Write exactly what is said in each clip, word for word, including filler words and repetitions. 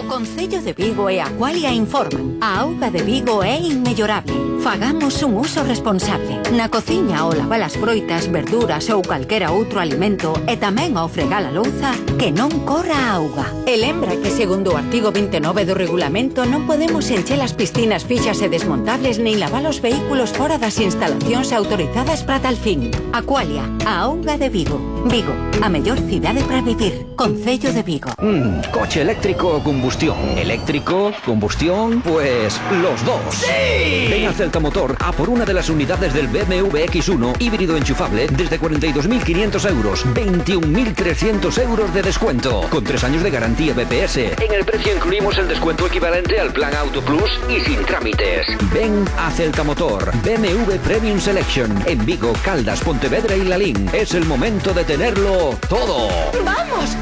O Concello de Vigo e Aqualia informan. A auga de Vigo é inmellorable. Fagamos un uso responsable. Na cociña ao lavar as froitas, verduras ou calquera outro alimento e tamén ao fregar a louza, que non corra a auga. E lembra que segundo o artigo veintinueve do regulamento non podemos encher as piscinas fixas e desmontables nin lavar os vehículos fora das instalacións autorizadas para tal fin. Aqualia, a auga de Vigo. Vigo, a mellor cidade para vivir. Concello de Vigo. Mm, coche eléctrico o combustión. Eléctrico, combustión, pues los dos. ¡Sí! Ven a Celta Motor a por una de las unidades del B M W X uno híbrido enchufable desde cuarenta y dos mil quinientos euros, veintiún mil trescientos euros de descuento, con tres años de garantía B P S. En el precio incluimos el descuento equivalente al plan Auto Plus y sin trámites. Ven a Celta Motor, B M W Premium Selection, en Vigo, Caldas, Pontevedra y Lalín. Es el momento de tenerlo todo. ¡Vamos!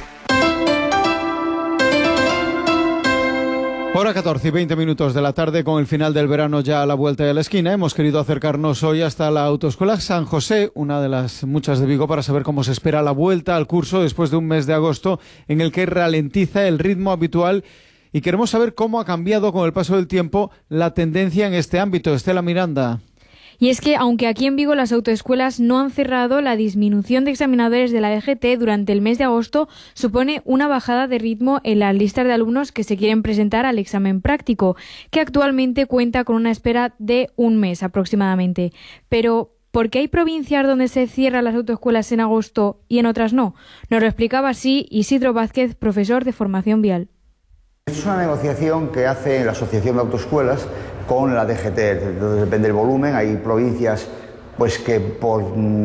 Hora catorce y veinte minutos de la tarde, con el final del verano ya a la vuelta de la esquina. Hemos querido acercarnos hoy hasta la Autoescuela San José, una de las muchas de Vigo, para saber cómo se espera la vuelta al curso después de un mes de agosto en el que ralentiza el ritmo habitual, y queremos saber cómo ha cambiado con el paso del tiempo la tendencia en este ámbito. Estela Miranda. Y es que, aunque aquí en Vigo las autoescuelas no han cerrado, la disminución de examinadores de la D G T durante el mes de agosto supone una bajada de ritmo en las listas de alumnos que se quieren presentar al examen práctico, que actualmente cuenta con una espera de un mes aproximadamente. Pero, ¿por qué hay provincias donde se cierran las autoescuelas en agosto y en otras no? Nos lo explicaba así Isidro Vázquez, profesor de formación vial. Es una negociación que hace la Asociación de Autoescuelas con la D G T, entonces depende del volumen. Hay provincias pues que por,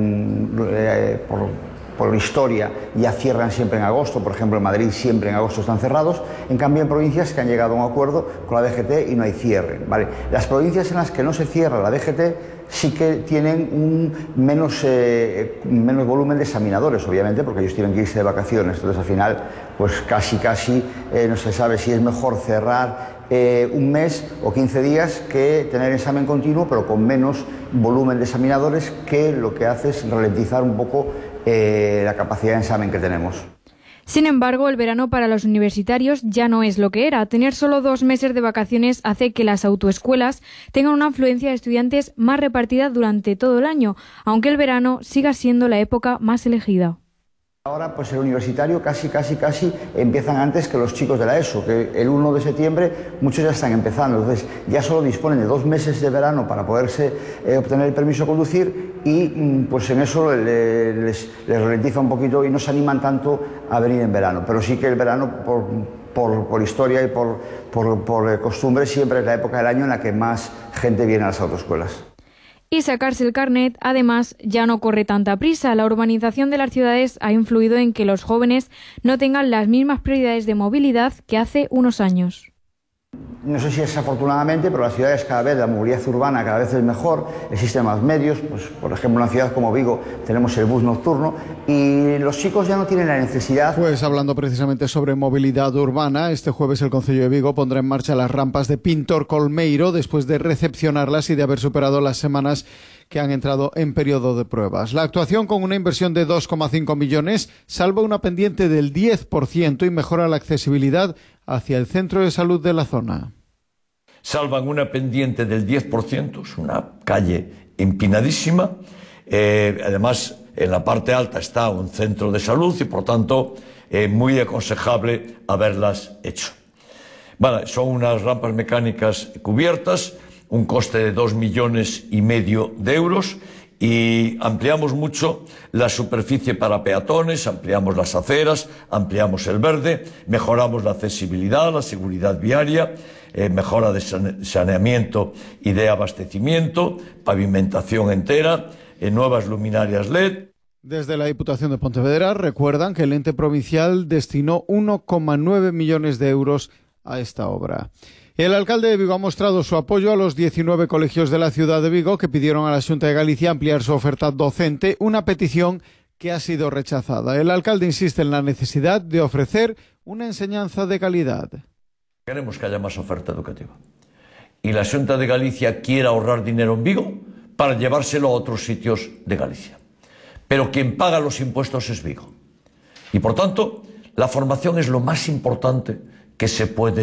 eh, por, por historia ya cierran siempre en agosto, por ejemplo en Madrid siempre en agosto están cerrados, en cambio hay provincias que han llegado a un acuerdo con la D G T y no hay cierre, ¿vale? Las provincias en las que no se cierra la D G T sí que tienen un menos, eh, menos volumen de examinadores, obviamente, porque ellos tienen que irse de vacaciones, entonces al final pues casi casi eh, no se sabe si es mejor cerrar Eh, un mes o quince días que tener examen continuo, pero con menos volumen de examinadores, que lo que hace es ralentizar un poco eh, la capacidad de examen que tenemos. Sin embargo, el verano para los universitarios ya no es lo que era. Tener solo dos meses de vacaciones hace que las autoescuelas tengan una afluencia de estudiantes más repartida durante todo el año, aunque el verano siga siendo la época más elegida. Ahora pues el universitario casi, casi, casi empiezan antes que los chicos de la ESO, que el uno de septiembre muchos ya están empezando, entonces ya solo disponen de dos meses de verano para poderse eh, obtener el permiso de conducir, y pues en eso le, les, les ralentiza un poquito y no se animan tanto a venir en verano, pero sí que el verano por, por, por historia y por, por, por costumbre siempre es la época del año en la que más gente viene a las autoescuelas. Y sacarse el carnet, además, ya no corre tanta prisa. La urbanización de las ciudades ha influido en que los jóvenes no tengan las mismas prioridades de movilidad que hace unos años. No sé si es afortunadamente, pero las ciudades cada vez, la movilidad urbana cada vez es mejor, existen más medios, pues por ejemplo en una ciudad como Vigo tenemos el bus nocturno y los chicos ya no tienen la necesidad. Pues hablando precisamente sobre movilidad urbana, este jueves el Concello de Vigo pondrá en marcha las rampas de Pintor Colmeiro después de recepcionarlas y de haber superado las semanas que han entrado en periodo de pruebas. La actuación, con una inversión de dos coma cinco millones, salva una pendiente del diez por ciento y mejora la accesibilidad hacia el centro de salud de la zona. Salvan una pendiente del diez por ciento, es una calle empinadísima, eh, además en la parte alta está un centro de salud y por tanto eh, muy aconsejable haberlas hecho. Bueno, son unas rampas mecánicas cubiertas, un coste de dos millones y medio de euros, y ampliamos mucho la superficie para peatones, ampliamos las aceras, ampliamos el verde, mejoramos la accesibilidad, la seguridad viaria, eh, mejora de saneamiento y de abastecimiento, pavimentación entera, eh, nuevas luminarias L E D. Desde la Diputación de Pontevedra recuerdan que el ente provincial destinó uno coma nueve millones de euros a esta obra. El alcalde de Vigo ha mostrado su apoyo a los diecinueve colegios de la ciudad de Vigo que pidieron a la Xunta de Galicia ampliar su oferta docente, una petición que ha sido rechazada. El alcalde insiste en la necesidad de ofrecer una enseñanza de calidad. Queremos que haya más oferta educativa. Y la Xunta de Galicia quiere ahorrar dinero en Vigo para llevárselo a otros sitios de Galicia. Pero quien paga los impuestos es Vigo. Y por tanto, la formación es lo más importante que se puede